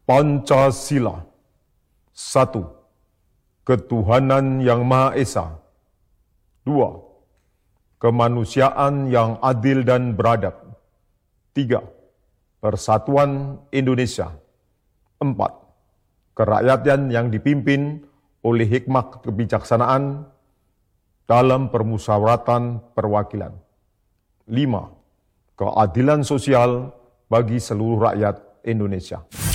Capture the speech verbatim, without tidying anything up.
Pancasila. Satu, ketuhanan yang Maha Esa. Dua, kemanusiaan yang adil dan beradab. Tiga, persatuan Indonesia. Empat, kerakyatan yang dipimpin oleh hikmah kebijaksanaan dalam permusyawaratan perwakilan. Lima, keadilan sosial bagi seluruh rakyat Indonesia.